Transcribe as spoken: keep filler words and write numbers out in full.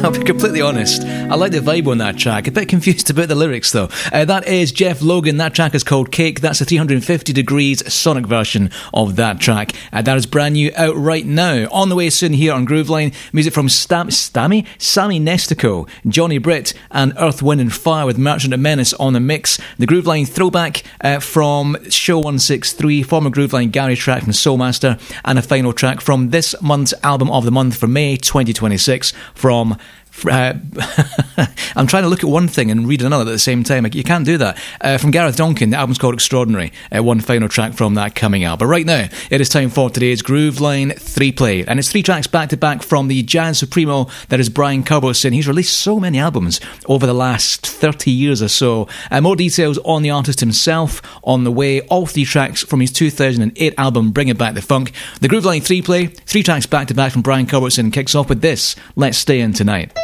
I'll be completely honest. I like the vibe on that track. A bit confused about the lyrics, though. Uh, that is Jeff Logan. That track is called Cake. That's a three hundred fifty degrees sonic version of that track. Uh, that is brand new, out right now. On the way soon here on Grooveline, music from Stam- Stammy? Sammy Nestico, Johnny Britt, and Earth, Wind and Fire with Merchant of Menace on the mix. The Grooveline throwback uh, from Show one sixty-three, former Grooveline Gary track from Soulmaster, and a final track from this month's album of the month for May twenty twenty-six from... Uh, I'm trying to look at one thing and read another at the same time. You can't do that. Uh, from Gareth Donkin, the album's called Extraordinary. Uh, one final track from that coming out. But right now, it is time for today's Grooveline three play. And it's three tracks back to back from the Jazz Supremo that is Brian Curbison. He's released so many albums over the last thirty years or so. Uh, more details on the artist himself on the way. All three tracks from his two thousand eight album Bringing Back the Funk. The Grooveline three play, three tracks back to back from Brian Curbison, kicks off with this, Let's Stay In Tonight.